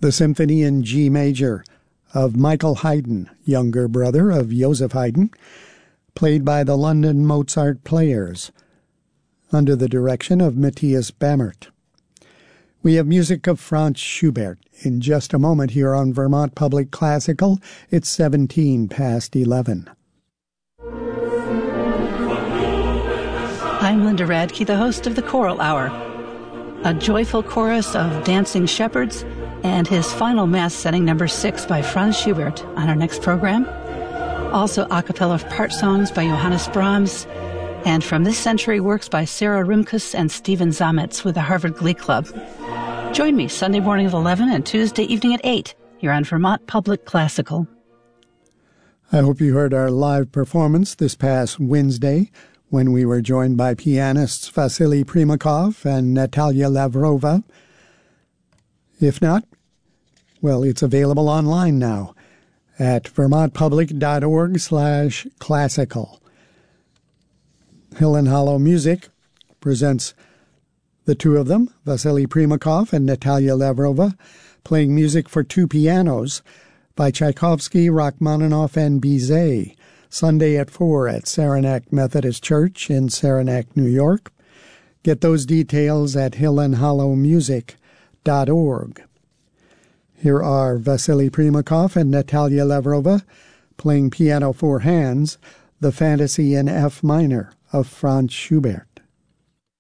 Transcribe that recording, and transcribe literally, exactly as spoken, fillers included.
the Symphony in G major of Michael Haydn, younger brother of Joseph Haydn, played by the London Mozart Players, under the direction of Matthias Bammert. We have music of Franz Schubert in just a moment here on Vermont Public Classical. It's seventeen past eleven. I'm Linda Radke, the host of the Choral Hour, a joyful chorus of dancing shepherds, and his final Mass setting number six by Franz Schubert on our next program. Also a cappella part songs by Johannes Brahms, and from this century works by Sarah Rimkus and Stephen Zametz with the Harvard Glee Club. Join me Sunday morning at eleven and Tuesday evening at eight here on Vermont Public Classical. I hope you heard our live performance this past Wednesday when we were joined by pianists Vasily Primakov and Natalia Lavrova. If not, well, it's available online now at vermontpublic.org slash classical. Hill and Hollow Music presents the two of them, Vasily Primakov and Natalia Lavrova, playing music for two pianos by Tchaikovsky, Rachmaninoff, and Bizet, Sunday at four at Saranac Methodist Church in Saranac, New York. Get those details at hill and hollow music dot org. Here are Vasily Primakov and Natalia Lavrova playing piano four hands, the Fantasy in F minor of Franz Schubert.